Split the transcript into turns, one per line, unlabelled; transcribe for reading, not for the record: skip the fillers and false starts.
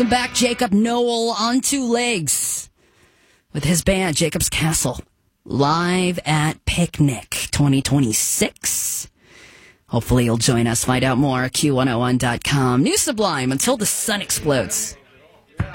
Back Jacob Noel on two legs with his band Jacob's Castle live at Picnic 2026. Hopefully you'll join us. Find out more at Q101.com. New Sublime until the sun explodes.